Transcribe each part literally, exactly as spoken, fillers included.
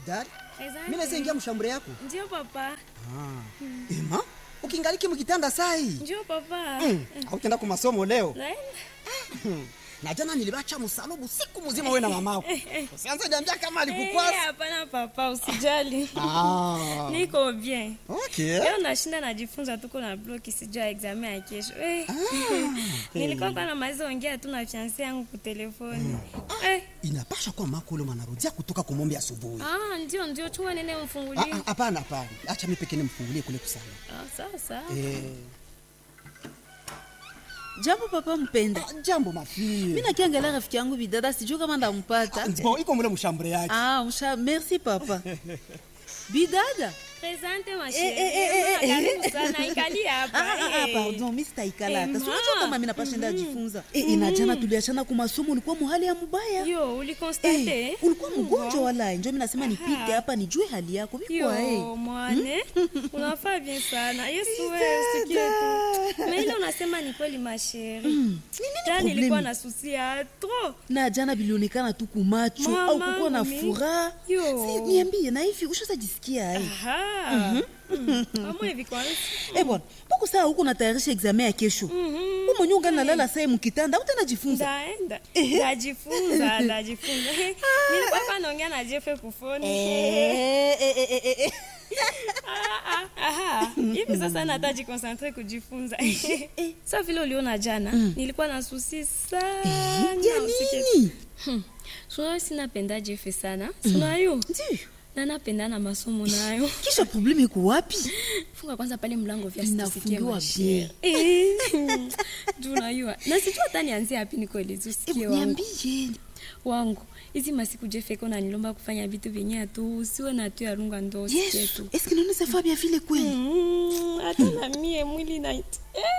Bidari. Mimi naweza ingia mshambure yako? Ndio papa. Ah. Hmm. Ema, ukingaliki mkitanda sai. Ndio papa. Mm. Hautaenda kwa masomo leo? Naenda. Na jana nilibacha msalubu siku mzima wewe na mamako. Usianze niambia kama alikukwasa. Eh, hapana papa, usijali. Ah. Niko bien. Okay. Leo nashinda najifunza tuko na block sijua examen ya kesho. Eh. Ah. Nilikuwa kwa na maizo ongea tu na fiancé yangu kwa telefoni. Eh. Inapasha kwa mako leo anarudia kutoka kumombe asubuhi. Ah, ndio ndio chua nene umfungulie. Hapana hapana. Acha mimi pekee nimfungulie kule kusana. Ah, sawa sawa. Eh. Jambo papa mpenda. Ah, jambo mafie. Mimi nakiangalia rafiki yangu Bidada sijui kama ndampata. Bon, iko mule mshambure yake. Ah, msha, merci papa. Bidada. Presente ma Eh, chérie. eh, eh, eh, Karibu sana ikali hapa. Ah, ah, ah, pardon, mimi sitaikala hata. Si unajua kama mimi napashinda kujifunza. Eh, inajana tuliachana kwa masomo ulikuwa muhali ya mbaya. Yo, ulikonstate? Eh, ulikuwa mgonjwa wala njoo mimi nasema nipite hapa nijue hali yako. Biko eh. Yo, mwane. Unafaa bien sana. Yesu wewe usikie tu. Mais ile unasema ni kweli ma chérie. Jana nilikuwa na susi ya trop. Na jana bilionekana tu kumacho au kukuwa na furaha. Si niambie na hivi ushazajisikia ai. Aha. Amu hivi kwanza. Eh bwana, mbona saa huko natayarisha examen ya kesho? Wewe mwenyewe ungalala sasa mkitanda, utajifunza. Ndaenda. Ndajifunza, ndajifunza. Nilikuwa hapa naongea na Jeff kufoni. Eh eh eh eh. Ah ah. Aha. Hivi sasa nataji concentrate kujifunza. Sasa vile uliona jana, nilikuwa na susi sana. Ya nini? Sio sina penda Jeff sana. Sina yu. Ndio. Na napenda na masomo nayo. Kisha problemi iko wapi? Funga kwanza pale mlango vya sisikie mashia. Eh. Tunayua. Na sijua hata nianzie wapi nikoeleza usikie wangu. Niambie. Wangu. Hizi masiku Jeff eko na nilomba kufanya vitu vyenye tu usiwe na tu ya runga ndo usikie tu. Est-ce que nous savons bien vile kweli? Mm, hata na mie mwili na it.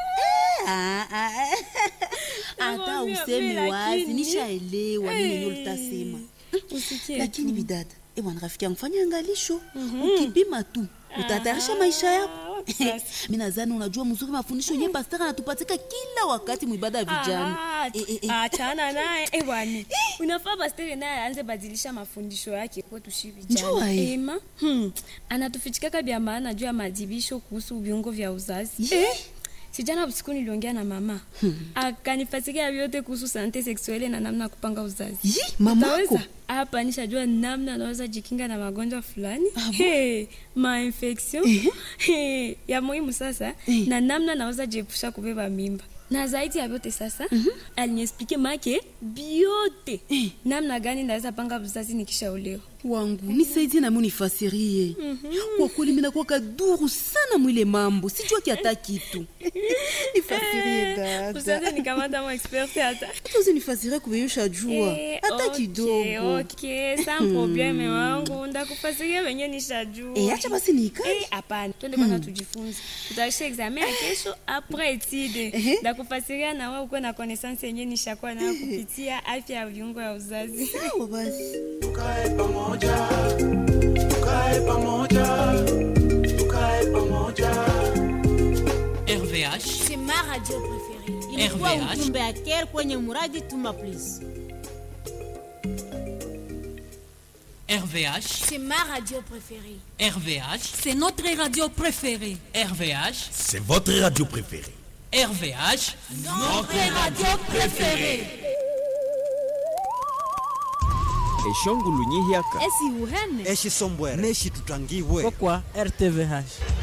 Ah ah. Hata usemi wazi nishaelewa nini ulitasema. Usikie. Lakini Bidada, eh bwana rafiki yangu fanya angalisho. Ukipima tu utatayarisha maisha yako. Mimi nadhani unajua mzuri mafundisho yenyewe pastor anatupatika kila wakati muibada ya vijana. Achana naye eh bwana. Unafaa pastor naye aanze badilisha mafundisho yake kwetu shi vijana. Ema, hmm. Anatufichika bia maana juu ya madibisho kuhusu viungo vya uzazi. Eh? Sijana usiku niliongea na mama. Hmm. Akanifasikia vyote kuhusu sante sexuelle na namna kupanga uzazi. Yi, mamako. Hapa nishajua namna naweza jikinga na magonjwa fulani. Ah, hey, ma infection. Uh-huh. Hey, ya muhimu sasa uh-huh. Na namna naweza jiepusha kubeba mimba. Na zaidi ya vyote sasa, uh-huh. Aliniexplique make biote. Uh-huh. Namna gani naweza panga uzazi nikishaolewa. Wangu, nisaidie na mimi nifasirie. Mm-hmm. Kwa kweli mimi nakuwa kaduru sana mwile mambo. Sijua kiata kitu. Nifasirie dada. Usaze nikamata mwa expert hata. Tuzi nifasirie kubeyusha jua. Hata okay, kidogo. Okay, sans probleme wangu. Ndakufasiria wenye nishajua. Eh, acha basi nikae. Eh, hapana. Twende kwanza tujifunze. Tutaisha examen ya kesho après étude. Ndakufasiria na wewe uko na connaissance yenye nishakuwa nayo kupitia afya ya viungo ya uzazi. Sawa basi. Tukae pamoja, tukae pamoja, tukae pamoja. R V H, c'est ma radio préférée. R V H, ilikuwa ujumbe ya care kwenye muradi Tuma Please. R V H, c'est ma radio préférée. R V H, C'est notre radio préférée. R V H, c'est votre radio préférée. R V H, Notre radio préférée. eshongulu nyihyaka Esi uhene. eshi sombwere neshi tutangiwe kwa R T V H.